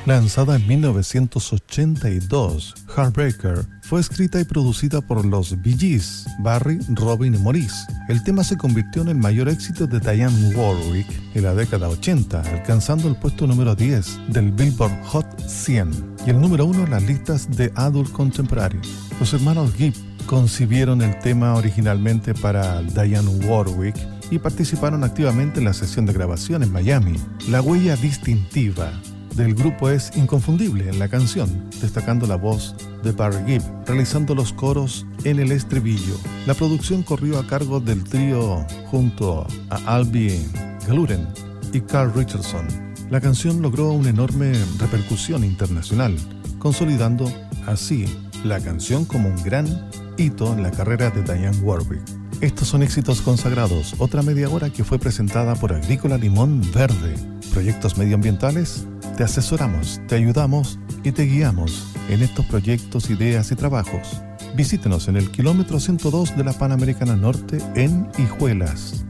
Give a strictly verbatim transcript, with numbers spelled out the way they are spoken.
Lanzada en mil novecientos ochenta y dos, Heartbreaker fue escrita y producida por los Bee Gees, Barry, Robin y Maurice. El tema se convirtió en el mayor éxito de Dionne Warwick en la década ochenta, alcanzando el puesto número diez del Billboard Hot cien y el número uno en las listas de Adult Contemporary. Los hermanos Gibb concibieron el tema originalmente para Dionne Warwick y participaron activamente en la sesión de grabación en Miami. La huella distintiva del grupo es inconfundible en la canción, destacando la voz de Barry Gibb, realizando los coros en el estribillo. La producción corrió a cargo del trío junto a Albie Galuren y Carl Richardson. La canción logró una enorme repercusión internacional, consolidando así la canción como un gran hito en la carrera de Dionne Warwick. Estos son éxitos consagrados, otra media hora que fue presentada por Agrícola Limón Verde. Proyectos medioambientales, te asesoramos, te ayudamos y te guiamos en estos proyectos, ideas y trabajos. Visítenos en el kilómetro ciento dos de la Panamericana Norte en Hijuelas.